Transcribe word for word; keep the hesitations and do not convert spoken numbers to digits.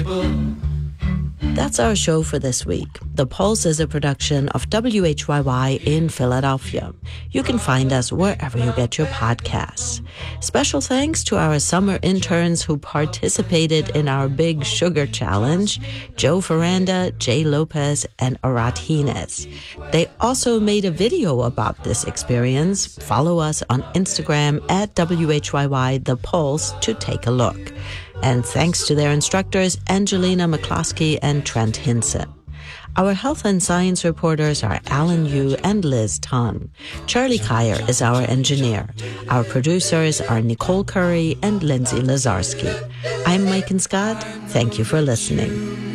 That's our show for this week. The Pulse is a production of W H Y Y in Philadelphia. You can find us wherever you get your podcasts. Special thanks to our summer interns who participated in our Big Sugar Challenge, Joe Ferranda, Jay Lopez, and Arat Hines. They also made a video about this experience. Follow us on Instagram at W H Y Y The Pulse to take a look. And thanks to their instructors, Angelina McCloskey and Trent Hinson. Our health and science reporters are Alan Yu and Liz Ton. Charlie Kyer is our engineer. Our producers are Nicole Curry and Lindsay Lazarski. I'm Mike and Scott. Thank you for listening.